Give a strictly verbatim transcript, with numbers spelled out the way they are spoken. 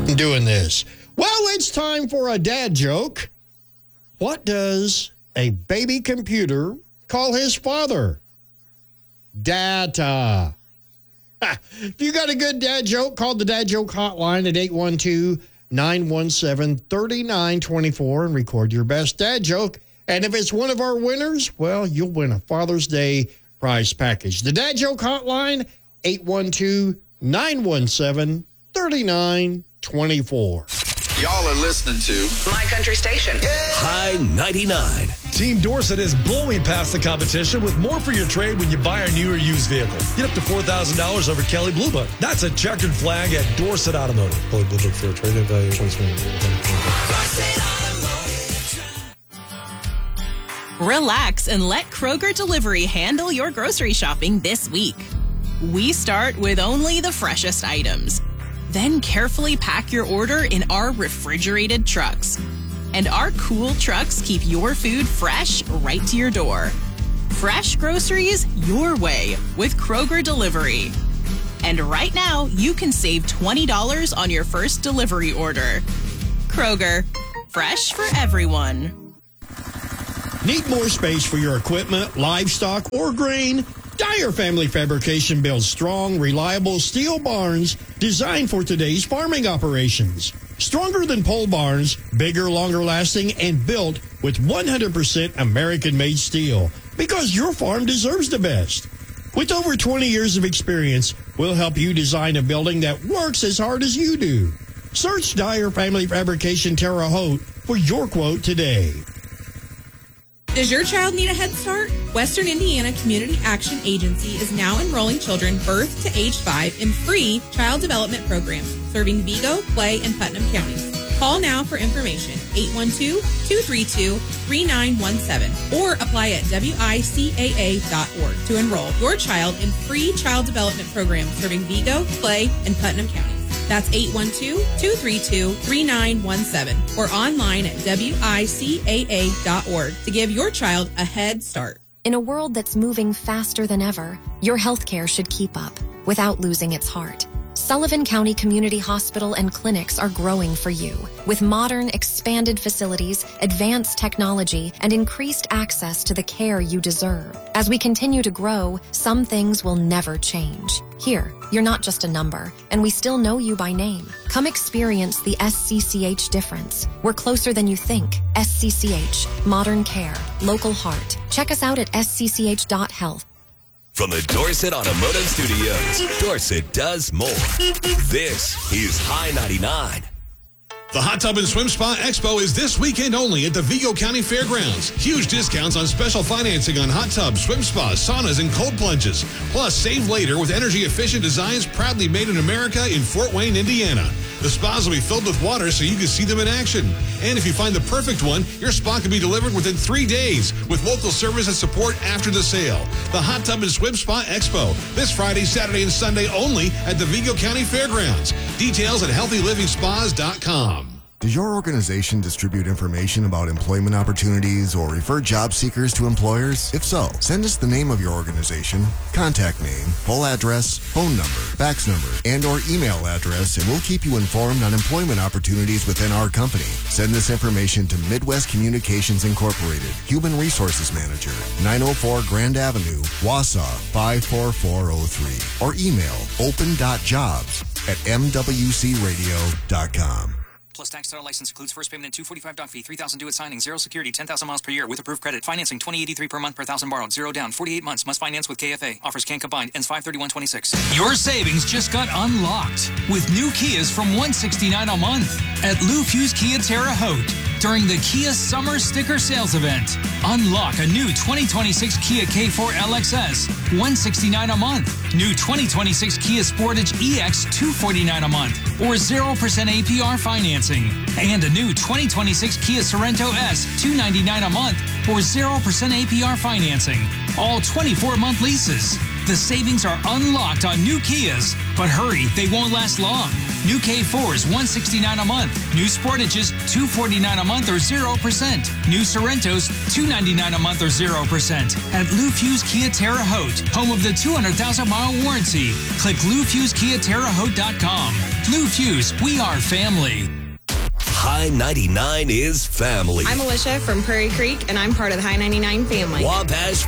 doing this. Well, it's time for a dad joke. What does a baby computer call his father? Data. If you got a good dad joke, call the Dad Joke Hotline at eight one two, nine one seven, three nine two four and record your best dad joke. And if it's one of our winners, well, you'll win a Father's Day prize package. The Dad Joke Hotline, eight one two, nine one seven, three nine two four. Y'all are listening to My Country Station. High ninety-nine. Team Dorsett is blowing past the competition with more for your trade when you buy a new or used vehicle. Get up to four thousand dollars over Kelly Blue Book. That's a checkered flag at Dorsett Automotive. Kelly Blue Book for a trade-in value. Relax and let Kroger Delivery handle your grocery shopping this week. We start with only the freshest items. Then carefully pack your order in our refrigerated trucks. And our cool trucks keep your food fresh right to your door. Fresh groceries your way with Kroger Delivery. And right now, you can save twenty dollars on your first delivery order. Kroger, fresh for everyone. Need more space for your equipment, livestock, or grain? Dyer Family Fabrication builds strong, reliable steel barns designed for today's farming operations. Stronger than pole barns, bigger, longer lasting, and built with one hundred percent American-made steel, because your farm deserves the best. With over twenty years of experience, we'll help you design a building that works as hard as you do. Search Dyer Family Fabrication Terre Haute for your quote today. Does your child need a head start? Western Indiana Community Action Agency is now enrolling children birth to age five in free child development programs serving Vigo, Clay, and Putnam counties. Call now for information, eight one two, two three two, three nine one seven, or apply at W I C A A dot org to enroll your child in free child development programs serving Vigo, Clay, and Putnam counties. That's eight one two, two three two, three nine one seven or online at W I C A A dot org to give your child a head start. In a world that's moving faster than ever, your healthcare should keep up without losing its heart. Sullivan County Community Hospital and clinics are growing for you with modern, expanded facilities, advanced technology, and increased access to the care you deserve. As we continue to grow, some things will never change. Here, you're not just a number, and we still know you by name. Come experience the S C C H difference. We're closer than you think. S C C H, modern care, local heart. Check us out at S C C H dot health. From the Dorsett Automotive Studios, Dorsett does more. This is High ninety-nine. The Hot Tub and Swim Spa Expo is this weekend only at the Vigo County Fairgrounds. Huge discounts on special financing on hot tubs, swim spas, saunas, and cold plunges. Plus, save later with energy-efficient designs proudly made in America in Fort Wayne, Indiana. The spas will be filled with water so you can see them in action. And if you find the perfect one, your spa can be delivered within three days with local service and support after the sale. The Hot Tub and Swim Spa Expo, this Friday, Saturday, and Sunday only at the Vigo County Fairgrounds. Details at healthy living spas dot com. Does your organization distribute information about employment opportunities or refer job seekers to employers? If so, send us the name of your organization, contact name, full address, phone number, fax number, and or email address, and we'll keep you informed on employment opportunities within our company. Send this information to Midwest Communications Incorporated, Human Resources Manager, nine oh four Grand Avenue, Wausau, five four four oh three, or email open dot jobs at m w c radio dot com. Plus tax title license includes first payment and two forty-five doc fee, three thousand due at signing, zero security, ten thousand miles per year with approved credit. Financing twenty eighty-three per month per thousand borrowed, zero down, forty-eight months. Must finance with K F A. Offers can combine. Ends five thirty-one twenty-six. Your savings just got unlocked with new Kias from one sixty-nine a month at Lou Fuse Kia Terre Haute during the Kia Summer Sticker Sales Event. Unlock a new twenty twenty-six Kia K four L X S, one sixty-nine a month. New twenty twenty-six Kia Sportage E X, two forty-nine a month, or zero percent A P R financing. And a new twenty twenty-six Kia Sorento S, two ninety-nine a month, or zero percent A P R financing. All twenty-four month leases. The savings are unlocked on new Kias, but hurry, they won't last long. New K fours, one sixty-nine a month. New Sportages, two forty-nine a month or zero percent. New Sorrentos, two ninety-nine a month or zero percent. At Lou Fuse Kia Terre Haute, home of the two hundred thousand mile warranty. Click lou fuse kia terre haute dot com. Lou Fuse, we are family. High ninety-nine is family. I'm Alicia from Prairie Creek, and I'm part of the High ninety-nine family. Wabash